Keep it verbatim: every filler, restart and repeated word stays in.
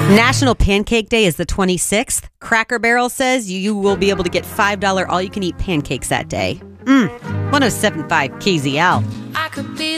National Pancake Day is the twenty-sixth. Cracker Barrel says you, you will be able to get five dollars all-you-can-eat pancakes that day. Mm. one oh seven point five K Z L. I could be